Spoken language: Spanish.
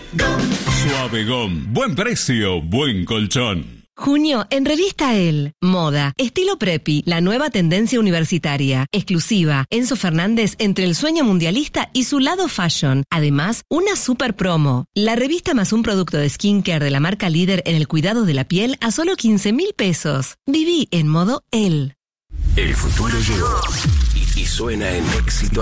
Suavegón. Buen precio, buen colchón. Junio en Revista El. Moda, estilo preppy, la nueva tendencia universitaria. Exclusiva, Enzo Fernández entre el sueño mundialista y su lado fashion. Además, una super promo. La revista más un producto de skincare de la marca líder en el cuidado de la piel a solo 15.000 pesos. Viví en modo El. El futuro llegó y suena en éxito.